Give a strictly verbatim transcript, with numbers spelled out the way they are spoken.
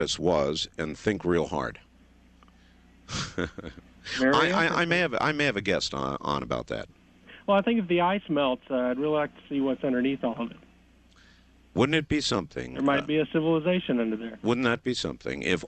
this was and think real hard. Very I, I, I interesting. may have I may have a guest on, on about that. Well, I think if the ice melts, uh, I'd really like to see what's underneath all of it. Wouldn't it be something? There might uh, be a civilization under there. Wouldn't that be something if